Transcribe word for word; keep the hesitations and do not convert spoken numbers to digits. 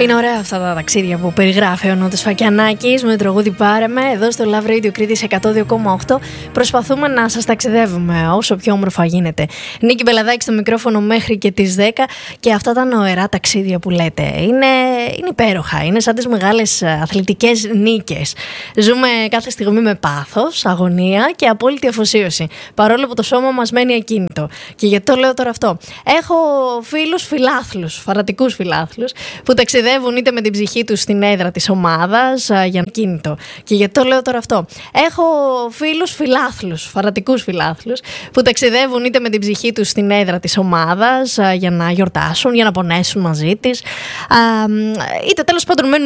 Είναι ωραία αυτά τα ταξίδια που περιγράφει ο Νότος Φακιανάκης με το τραγούδι Πάρε με. Εδώ στο Love Radio Κρήτης εκατό δύο κόμμα οκτώ προσπαθούμε να σας ταξιδεύουμε όσο πιο όμορφα γίνεται. Νίκη Μπελαδάκη στο μικρόφωνο μέχρι και τις δέκα και αυτά τα νοερά ταξίδια που λέτε είναι, είναι υπέροχα. Είναι σαν τις μεγάλες αθλητικές νίκες. Ζούμε κάθε στιγμή με πάθος, αγωνία και απόλυτη αφοσίωση. Παρόλο που το σώμα μας μένει ακίνητο. Και γιατί το λέω τώρα αυτό? Έχω φίλους φιλάθλους, φανατικούς φιλάθλους, που ταξιδεύουν είτε με την ψυχή τους στην έδρα της ομάδας για κίνητο. Και γιατί το λέω τώρα αυτό? Έχω φίλους φιλάθλους, φανατικούς φιλάθλους, που ταξιδεύουν είτε με την ψυχή τους στην έδρα της ομάδας για να γιορτάσουν, για να πονέσουν μαζί της, είτε τέλος πάντων μένουν